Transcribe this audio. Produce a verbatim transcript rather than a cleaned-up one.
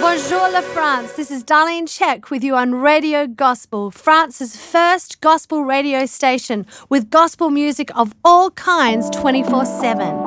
Bonjour la France, this is Darlene Check with you on Radio Gospel, France's first gospel radio station with gospel music of all kinds twenty-four seven.